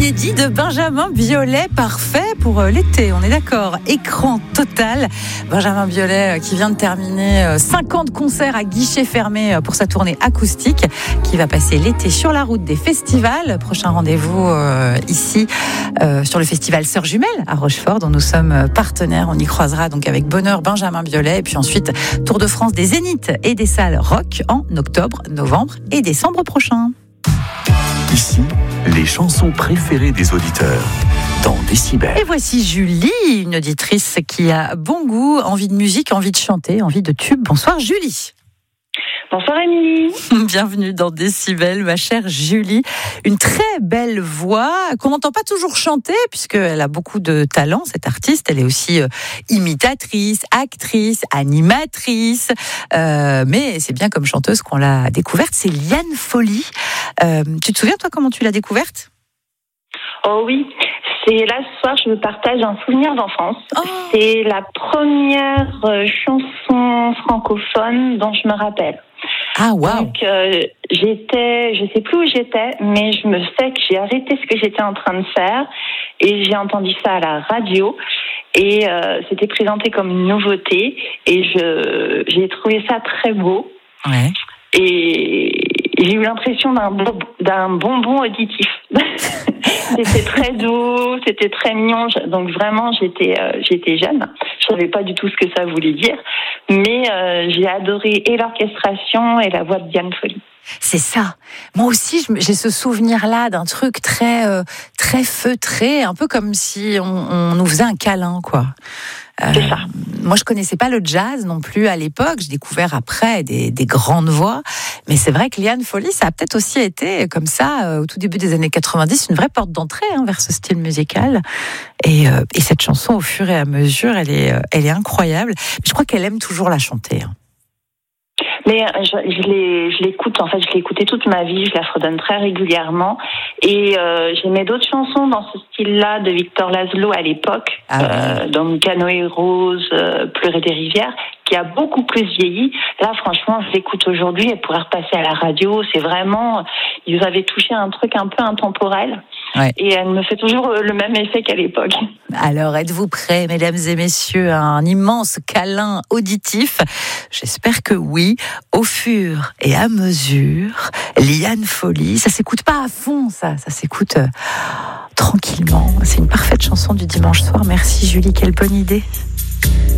inédit de Benjamin Biolay, parfait pour l'été, on est d'accord. Écran total. Benjamin Biolay qui vient de terminer 50 concerts à guichet fermé pour sa tournée acoustique qui va passer l'été sur la route des festivals. Prochain rendez-vous ici sur le festival Sœurs Jumelles à Rochefort dont nous sommes partenaires. On y croisera donc avec bonheur Benjamin Biolay et puis ensuite Tour de France des Zéniths et des salles rock en octobre, novembre et décembre prochain. Ici, les chansons préférées des auditeurs dans Décibel. Et voici Julie, une auditrice qui a bon goût, envie de musique, envie de chanter, envie de tube. Bonsoir Julie. Bonsoir Émilie. Bienvenue dans Décibel, ma chère Julie. Une très belle voix qu'on n'entend pas toujours chanter puisqu'elle a beaucoup de talent, cette artiste. Elle est aussi imitatrice, actrice, animatrice. Mais c'est bien comme chanteuse qu'on l'a découverte. C'est Liane Folly. Tu te souviens, toi, comment tu l'as découverte ? Oh oui, c'est là ce soir, je me partage un souvenir d'enfance. Oh. C'est la première chanson francophone dont je me rappelle. Ah, waouh. Donc, je sais plus où j'étais, mais je me sais que j'ai arrêté ce que j'étais en train de faire et j'ai entendu ça à la radio et c'était présenté comme une nouveauté et j'ai trouvé ça très beau. Ouais. Et j'ai eu l'impression d'un bonbon auditif. C'était très doux, c'était très mignon. Donc vraiment, j'étais jeune. Je savais pas du tout ce que ça voulait dire, mais j'ai adoré et l'orchestration et la voix de Liane Folly. C'est ça. Moi aussi, j'ai ce souvenir-là d'un truc très feutré, un peu comme si on nous faisait un câlin, quoi. C'est ça. Moi, je connaissais pas le jazz non plus à l'époque. J'ai découvert après des grandes voix. Mais c'est vrai que Liane Folly, ça a peut-être aussi été comme ça, au tout début des années 90, une vraie porte d'entrée vers ce style musical. Et cette chanson, au fur et à mesure, elle est incroyable. Je crois qu'elle aime toujours la chanter. Mais je l'écoute, en fait, je l'ai écoutée toute ma vie, je la fredonne très régulièrement. Et j'aimais d'autres chansons dans ce style-là de Victor Laszlo à l'époque, donc Canoë Rose, Pleurer des rivières, qui a beaucoup plus vieilli. Là, franchement, je l'écoute aujourd'hui, elle pourrait repasser à la radio. C'est vraiment, ils avaient touché un truc un peu intemporel. Ouais. Et elle me fait toujours le même effet qu'à l'époque. Alors, êtes-vous prêts, mesdames et messieurs, à un immense câlin auditif ? J'espère que oui. Au fur et à mesure, Liane Folly, ça s'écoute pas à fond, ça s'écoute tranquillement. C'est une parfaite chanson du dimanche soir. Merci Julie, quelle bonne idée.